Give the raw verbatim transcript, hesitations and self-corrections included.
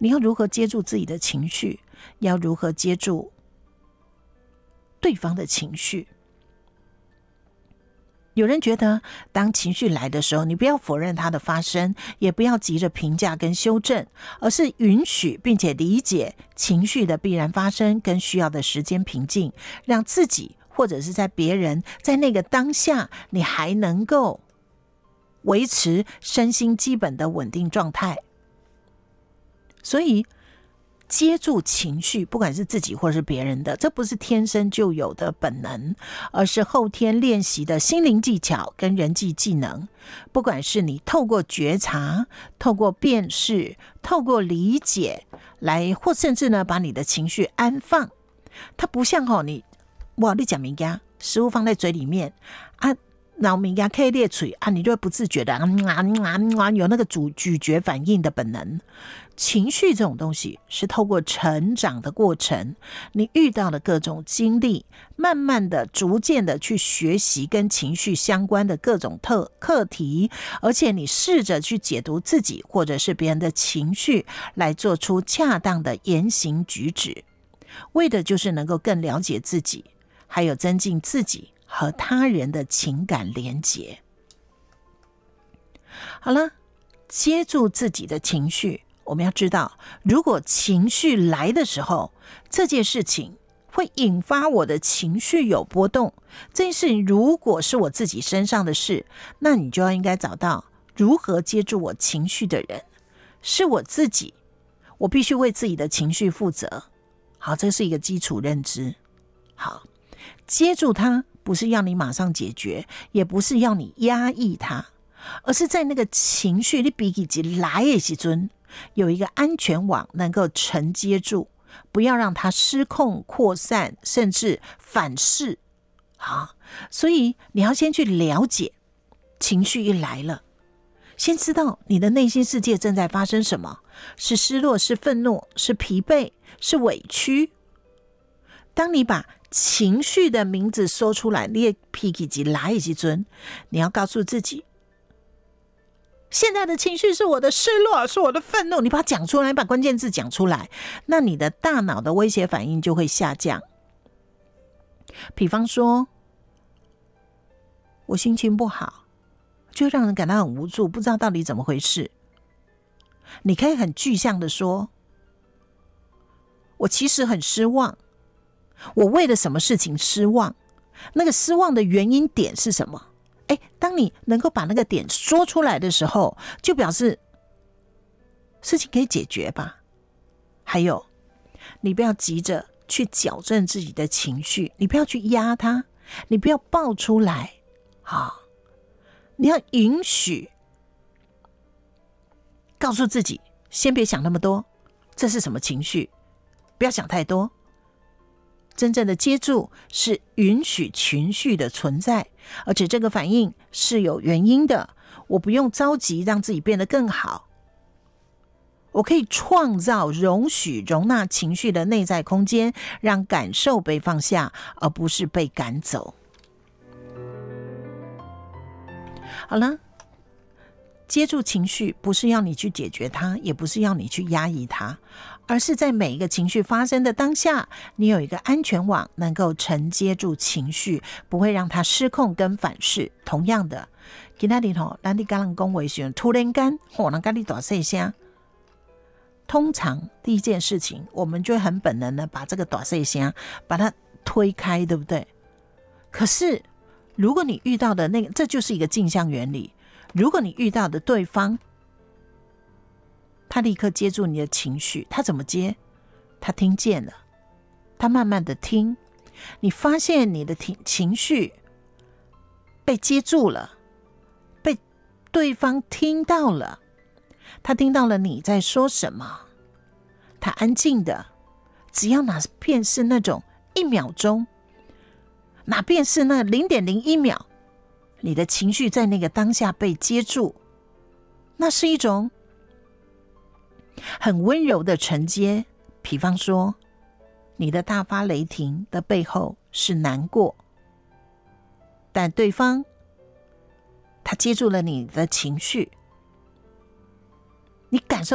你要如何接住自己的情绪，要如何接住对方的情绪。有人觉得当情绪来的时候，你不要否认它的发生，也不要急着评价跟修正，而是允许并且理解情绪的必然发生跟需要的时间平静，让自己或者是在别人在那个当下，你还能够维持身心基本的稳定状态。所以接住情绪，不管是自己或是别人的，这不是天生就有的本能，而是后天练习的心灵技巧跟人际技能。不管是你透过觉察，透过辨识，透过理解来，或甚至呢把你的情绪安放。它不像哦，你哇，你讲物件，食物放在嘴里面啊，脑物件可以裂嘴啊，你就会不自觉的啊啊啊，有那个咀咀嚼反应的本能。情绪这种东西是透过成长的过程，你遇到的各种经历，慢慢的逐渐的去学习跟情绪相关的各种特课题，而且你试着去解读自己或者是别人的情绪，来做出恰当的言行举止，为的就是能够更了解自己，还有增进自己和他人的情感连结。好了，接住自己的情绪，我们要知道，如果情绪来的时候，这件事情会引发我的情绪有波动，这件事情如果是我自己身上的事，那你就要应该找到如何接住我情绪的人，是我自己，我必须为自己的情绪负责。好，这是一个基础认知。好，接住它不是要你马上解决，也不是要你压抑它，而是在那个情绪你比起来的时候，有一个安全网能够承接住，不要让它失控扩散，甚至反噬。好，所以你要先去了解情绪一来了，先知道你的内心世界正在发生什么，是失落，是愤怒，是疲惫，是委屈。当你把情绪的名字说出来，你的脾气来的时候，你要告诉自己，现在的情绪是我的失落，是我的愤怒，你把它讲出来，你把关键字讲出来，那你的大脑的威胁反应就会下降。比方说，我心情不好，就让人感到很无助，不知道到底怎么回事。你可以很具象的说，我其实很失望，我为了什么事情失望，那个失望的原因点是什么？哎，当你能够把那个点说出来的时候，就表示事情可以解决吧。还有，你不要急着去矫正自己的情绪，你不要去压它，你不要爆出来，好，你要允许，告诉自己，先别想那么多，这是什么情绪，不要想太多。真正的接住是允许情绪的存在，而且这个反应是有原因的，我不用着急让自己变得更好，我可以创造容许容纳情绪的内在空间，让感受被放下，而不是被赶走。好了，接住情绪不是要你去解决它，也不是要你去压抑它，而是在每一个情绪发生的当下，你有一个安全网能够承接住情绪，不会让它失控跟反噬。同样的，今天吼，咱你跟人讲话时，突然间，吼，人跟你大细声，通常第一件事情，我们就会很本能的把这个大细声把它推开，对不对？可是，如果你遇到的那个，这就是一个镜像原理。如果你遇到的对方，他立刻接住你的情绪，他怎么接？他听见了，他慢慢的听，你发现你的情绪被接住了，被对方听到了，他听到了你在说什么，他安静的，只要哪便是那种一秒钟，哪便是那 零点零一秒，你的情绪在那个当下被接住，那是一种很温柔的承接。比方说，你的大发雷霆的背后是难过，但对方他接住了你的情绪，你感受